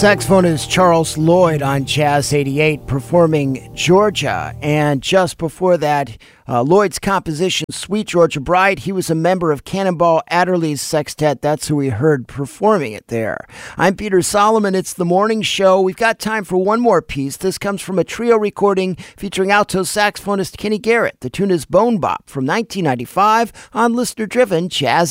Saxophonist Charles Lloyd on Jazz 88 performing Georgia. And just before that, Lloyd's composition, Sweet Georgia Bride. He was a member of Cannonball Adderley's sextet. That's who we heard performing it there. I'm Peter Solomon. It's the morning show. We've got time for one more piece. This comes from a trio recording featuring alto saxophonist Kenny Garrett. The tune is Bone Bop from 1995 on listener-driven Jazz